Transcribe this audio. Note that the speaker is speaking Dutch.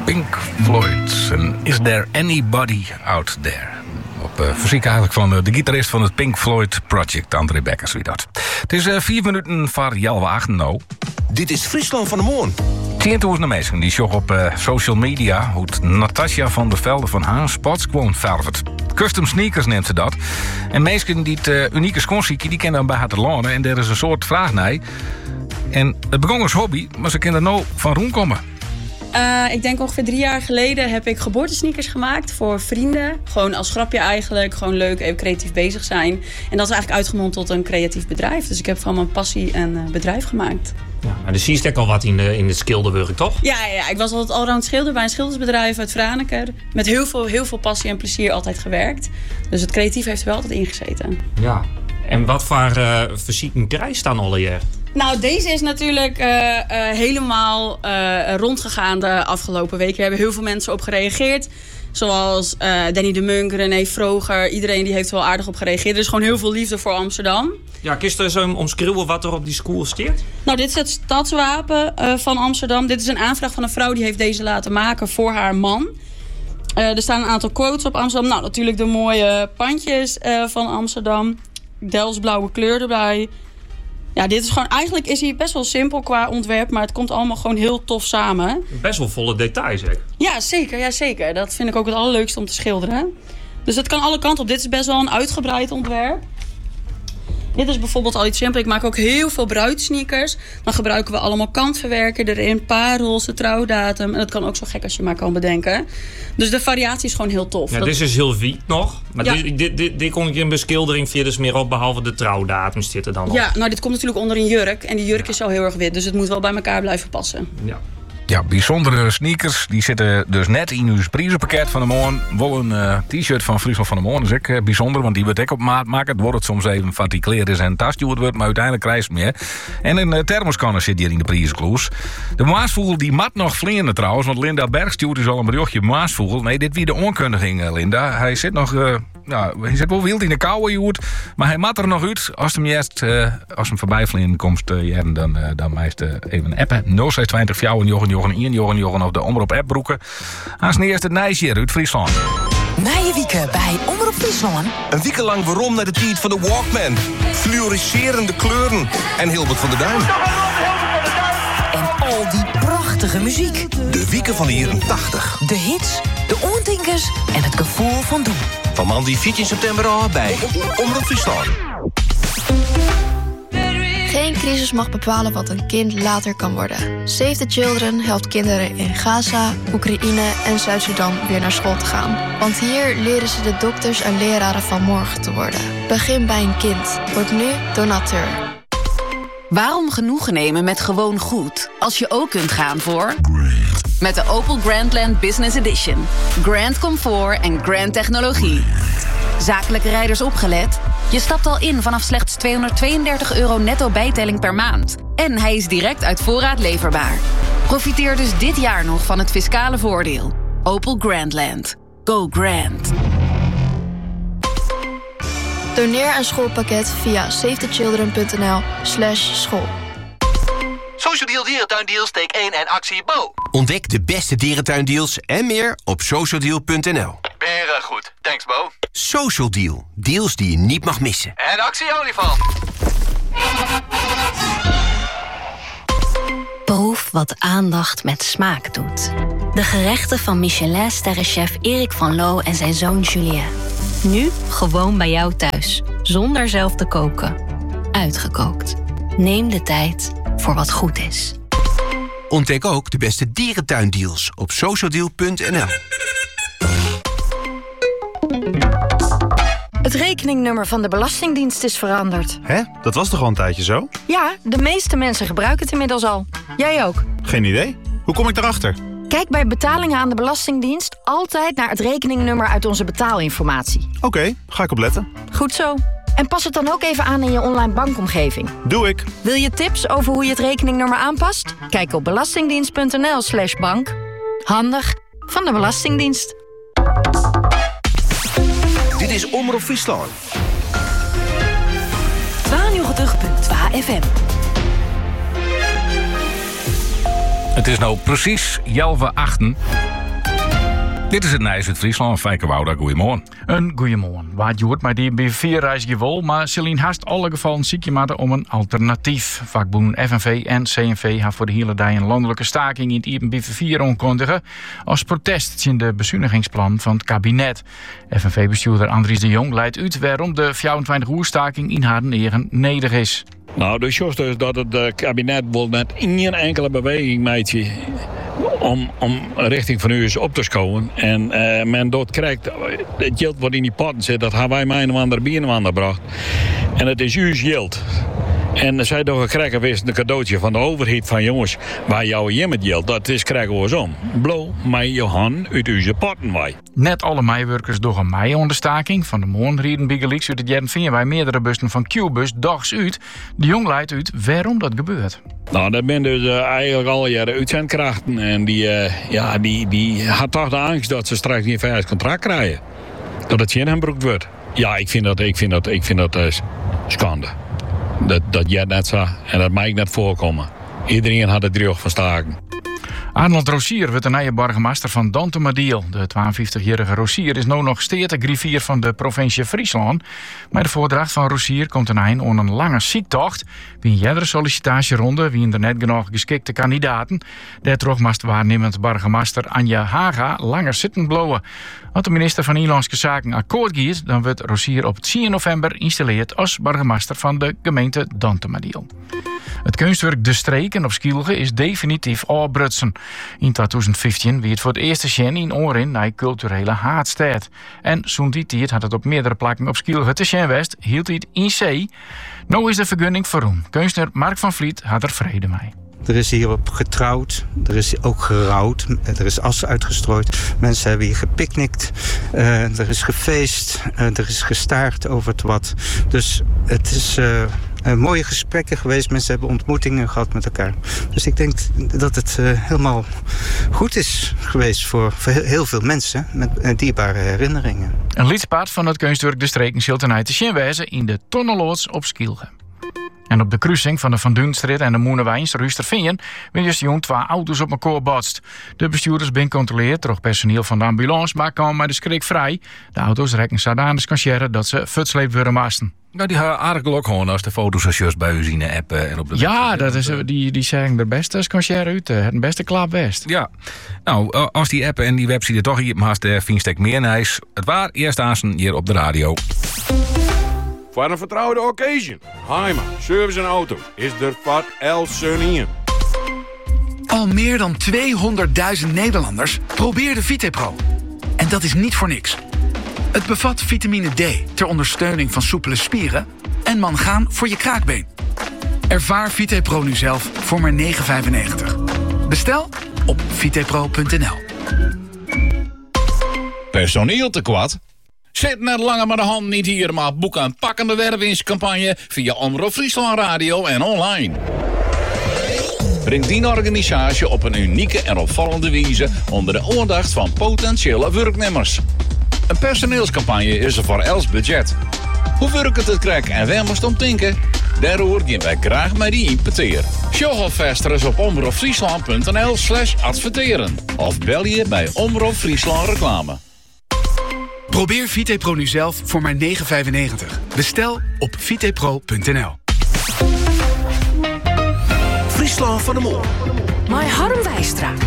Pink Floyd. En Is There Anybody Out There? Op verziek eigenlijk van de gitarist van het Pink Floyd Project, André Bekkers, wie dat. Het is 4 minuten voor 7:08 nou. Dit is Friesland van de Moorn. 10.000 mensen die zocht op social media hoe Natasja van der Velde van Haan spots gewoon vervet. Custom sneakers neemt ze dat. En mensen die het unieke sconsiekje, die kennen dan bij haar landen. En er is een soort vraag naar. En het begon als hobby, maar ze kunnen er nou van roem komen. Ik denk ongeveer 3 jaar geleden heb ik geboortesneakers gemaakt voor vrienden. Gewoon als grapje eigenlijk. Gewoon leuk, even creatief bezig zijn. En dat is eigenlijk uitgemond tot een creatief bedrijf. Dus ik heb van mijn passie een bedrijf gemaakt. Ja, maar de zie je al wat in de schilderwerk, toch? Ja, ik was altijd allround schilder bij een schildersbedrijf uit Franeker. Met heel veel passie en plezier altijd gewerkt. Dus het creatief heeft er wel altijd ingezeten. Ja. En wat voor fysieke krijg dan al je? Nou, deze is natuurlijk helemaal rondgegaan de afgelopen weken. Er hebben heel veel mensen op gereageerd. Zoals Danny de Munk, René Vroger. Iedereen die heeft wel aardig op gereageerd. Er is gewoon heel veel liefde voor Amsterdam. Ja, kun je zo omschrijven wat er op die school staat? Nou, dit is het stadswapen van Amsterdam. Dit is een aanvraag van een vrouw die heeft deze laten maken voor haar man. Er staan een aantal quotes op Amsterdam. Nou, natuurlijk de mooie pandjes van Amsterdam. Delftsblauwe kleur erbij. Ja, dit is gewoon, eigenlijk is hij best wel simpel qua ontwerp, maar het komt allemaal gewoon heel tof samen. Best wel volle details, hè? Ja, zeker. Dat vind ik ook het allerleukste om te schilderen. Dus het kan alle kanten op. Dit is best wel een uitgebreid ontwerp. Dit is bijvoorbeeld al iets simpel. Ik maak ook heel veel bruidsneakers. Dan gebruiken we allemaal kantverwerken erin, parels, de trouwdatum. En dat kan ook zo gek als je maar kan bedenken. Dus de variatie is gewoon heel tof. Ja, dit is heel wiet nog. Maar ja. dit kon ik in beschildering via dus meer op, behalve de trouwdatum zitten dan op. Ja, nou dit komt natuurlijk onder een jurk. En die jurk is al heel erg wit. Dus het moet wel bij elkaar blijven passen. Ja. Ja, bijzondere sneakers. Die zitten dus net in uw prijzenpakket van de morgen. Wel een t-shirt van Friesland van de Moorn is ook bijzonder. Want die wordt ook op maat maken. Het wordt soms even van die kleren en tasduwd wordt. Maar uiteindelijk krijg je meer. En een thermoskanner zit hier in de prijzenkloes. De maasvogel die mat nog vliegen trouwens. Want Linda Berg stuurt dus al een berichtje. Maasvogel. Nee, dit wie de onkundiging, Linda. Hij zit nog... hij zit wel wild in de koude joert. Maar hij mat er nog uit. Als hem voorbij vliegen komt, dan meest even appen. 0620 Jochen op de Omroep appbroeken. Als eerst het Nijsje uit Friesland. Nijenwieken bij Omroep Friesland. Een week lang waarom naar de tijd van de Walkman. Fluoriserende kleuren en Hilbert van der Duin. En al die prachtige muziek. De wieken van de jaren 80. De hits, de oortinkers en het gevoel van doen. Van man die 14 september al bij Omroep Friesland. Geen crisis mag bepalen wat een kind later kan worden. Save the Children helpt kinderen in Gaza, Oekraïne en Zuid-Sudan weer naar school te gaan. Want hier leren ze de dokters en leraren van morgen te worden. Begin bij een kind. Word nu donateur. Waarom genoegen nemen met gewoon goed, als je ook kunt gaan voor... Met de Opel Grandland Business Edition. Grand comfort en grand technologie. Zakelijke rijders opgelet? Je stapt al in vanaf slechts €232 netto bijtelling per maand. En hij is direct uit voorraad leverbaar. Profiteer dus dit jaar nog van het fiscale voordeel. Opel Grandland. Go grand. Doneer een schoolpakket via savethechildren.nl/school. Social Deal Dierentuindeals, steek 1 en actie Bo. Ontdek de beste dierentuindeals en meer op socialdeal.nl. Beren goed. Thanks Bo. Social Deal. Deals die je niet mag missen. En actie olifant. Proef wat aandacht met smaak doet. De gerechten van Michelin-sterrenchef Erik van Loo en zijn zoon Julien. Nu gewoon bij jou thuis, zonder zelf te koken. Uitgekookt. Neem de tijd voor wat goed is. Ontdek ook de beste dierentuindeals op socialdeal.nl. Het rekeningnummer van de Belastingdienst is veranderd. Hè? Dat was toch al een tijdje zo? Ja, de meeste mensen gebruiken het inmiddels al. Jij ook. Geen idee. Hoe kom ik daarachter? Kijk bij betalingen aan de Belastingdienst altijd naar het rekeningnummer uit onze betaalinformatie. Oké, ga ik opletten. Goed zo. En pas het dan ook even aan in je online bankomgeving. Doe ik. Wil je tips over hoe je het rekeningnummer aanpast? Kijk op belastingdienst.nl/bank. Handig van de Belastingdienst. Dit is Omroep Friesland. 92.2 FM. Het is nou precies 11:08. Dit is het Nijs uit Friesland. Fijke Wouda, goeiemorgen. Een goeiemorgen. Wat joert maar die BV-reis gewol, maar Celine haast alle gevallen ziekje maken om een alternatief. Vakbonden FNV en CNV hebben voor de hele dag een landelijke staking in het Iepen BV4 aankondigen als protest in de bezuinigingsplan van het kabinet. FNV-bestuurder Andries de Jong leidt uit waarom de 24-uur staking in haar negen nedig is. Nou, dus juist dus dat het kabinet wil net geen enkele beweging meidje om richting van u op te schouwen. En men dat krijgt, het geld wat in die potten zit, dat hebben wij mij een andere bieren aan gebracht. En het is uw geld. En zij toch gekregen wist een cadeautje van de overheid van jongens, wij jouw je met geld, dat is krijgen we eens om. Blow mij je hand uit uw potten wij. Net alle meiwerkers door een mei onder staking. Van de morgen rieden Biggelix uit het jaren vinden wij meerdere bussen van Q-bus dags uit. De Jong leidt uit waarom dat gebeurt. Nou, dat zijn dus eigenlijk al jaren uitzendkrachten. En die had toch de angst dat ze straks niet een contract krijgen. Dat het geen hembroek wordt. Ja, ik vind dat schande. Dat jij net zo en dat mag ik net voorkomen. Iedereen had het droog van staken. Arnold Rosier wordt de nieuwe burgemeester van Dantemadiel. De 52-jarige Rosier is nu nog steeds de griffier van de provincie Friesland. Maar de voordracht van Rosier komt een eind aan een lange ziektocht. Wie een jerdere sollicitatieronde, wie er net genoeg geschikte kandidaten. Daardoor moest waarnemend burgemeester Anja Haga langer zitten blowen. Als de minister van Inlandse Zaken akkoord giet, dan wordt Rosier op 10 november geïnstalleerd als burgemeester van de gemeente Dantemadiel. Het kunstwerk De Streken op Skielge is definitief afbrutsen. In 2015 wie het voor het eerste zien in Oren naar culturele haatstad. En zo'n die tijd had het op meerdere plekken op Skielge te zien west, hield hij het in zee. Nou is de vergunning voor hem. Kunstenaar Mark van Vliet had er vrede mee. Er is hierop getrouwd, er is ook gerouwd, er is as uitgestrooid. Mensen hebben hier gepicnict, er is gefeest, er is gestaard over het wat. Dus het is mooie gesprekken geweest, mensen hebben ontmoetingen gehad met elkaar. Dus ik denk dat het helemaal goed is geweest voor heel veel mensen met dierbare herinneringen. Een lidstaat van het kunstwerk De Streken Schiltenij te zien in de Tonneloods op Skielge. En op de kruising van de Van Duinstraat en de Moenewijns Ruisterveen wil juist jong 2 auto's op elkaar botst. De bestuurders zijn controleerd door personeel van de ambulance, maar komen met de schrik vrij. De auto's rekken zodanig scanciëren dat ze futsleep worden masten. Nou, die gaan aardig geluk gewoon als de foto's als juist bij u zien appen en op de ja, dat is, die zeggen de beste scanciëren uit, het beste klaar best. Ja, nou, als die appen en die website toch hier maast de Fienstek meer nijs. Het waar eerst aan hier op de radio. Voor een vertrouwde occasion. Heima, service en auto is er wat else in. Al meer dan 200.000 Nederlanders probeerden VitePro. En dat is niet voor niks. Het bevat vitamine D ter ondersteuning van soepele spieren en mangaan voor je kraakbeen. Ervaar VitePro nu zelf voor maar €9,95. Bestel op vitepro.nl. Personeel tekort? Zit net langer met de hand niet hier, maar boek een pakkende wervingscampagne via Omroep Friesland Radio en online. Breng die organisatie op een unieke en opvallende wijze onder de aandacht van potentiële werknemers. Een personeelscampagne is er voor els budget. Hoe werkt het krijgen en waar moest om denken? Daarover gaan wij graag met die importeer. Show alvast op omroepfriesland.nl/adverteren. Of bel je bij Omroep Friesland Reclame. Probeer VitePro nu zelf voor maar €9,95. Bestel op vitepro.nl. Friesland van de Mol. My Harm Wijstra.